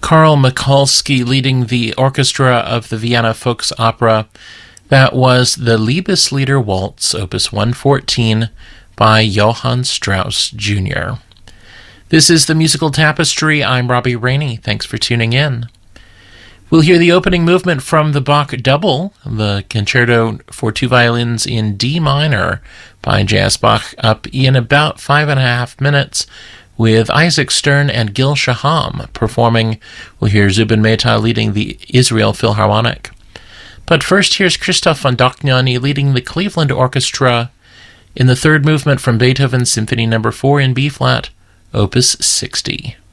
Karl Mikulski leading the orchestra of the Vienna Volksopera. That was the Liebeslieder Waltz, Opus 114, by Johann Strauss Jr. This is the Musical Tapestry. I'm Robbie Rainey. Thanks for tuning in. We'll hear the opening movement from the Bach Double, the Concerto for Two Violins in D minor by J.S. Bach, up in about 5.5 minutes, with Isaac Stern and Gil Shaham performing. We'll hear Zubin Mehta leading the Israel Philharmonic. But first, here's Christoph von Dohnányi leading the Cleveland Orchestra in the third movement from Beethoven's Symphony No. 4 in B-flat, Opus 60.